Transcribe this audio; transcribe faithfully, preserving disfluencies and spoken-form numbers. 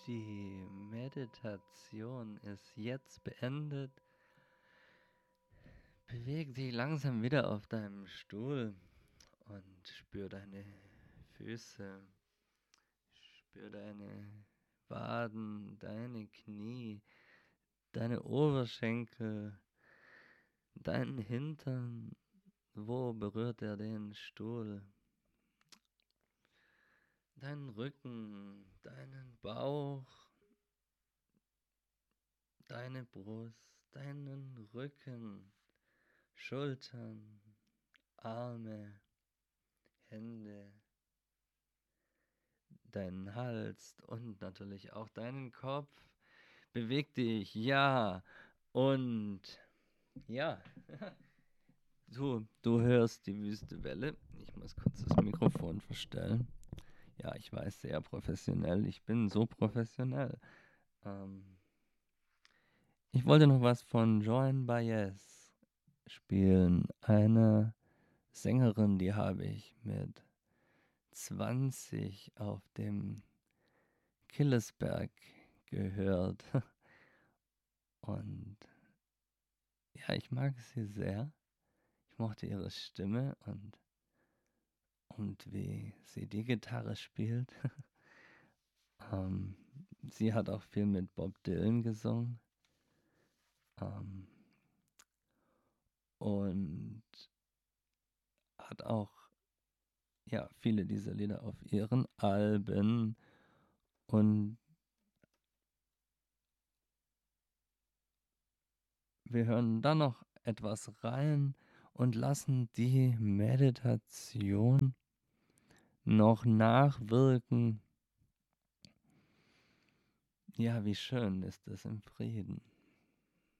Die Meditation ist jetzt beendet. Beweg dich langsam wieder auf deinem Stuhl und spür deine Füße, spür deine Waden, deine Knie, deine Oberschenkel, deinen Hintern. Wo berührt er den Stuhl? Deinen Rücken, deinen Bauch, deine Brust, deinen Rücken, Schultern, Arme, Hände, deinen Hals und natürlich auch deinen Kopf. Beweg dich, ja. Und ja, du, du hörst die wüste Welle. Ich muss kurz das Mikrofon verstellen. Ja, ich weiß, sehr professionell. Ich bin so professionell. Ähm, ich wollte noch was von Joan Baez spielen. Eine Sängerin, die habe ich mit zwanzig auf dem Killesberg gehört. Und ja, ich mag sie sehr. Ich mochte ihre Stimme und, und wie sie die Gitarre spielt. ähm, sie hat auch viel mit Bob Dylan gesungen. Ähm, und hat auch ja, viele dieser Lieder auf ihren Alben. Und wir hören dann noch etwas rein und lassen die Meditation noch nachwirken. Ja, wie schön ist es im Frieden.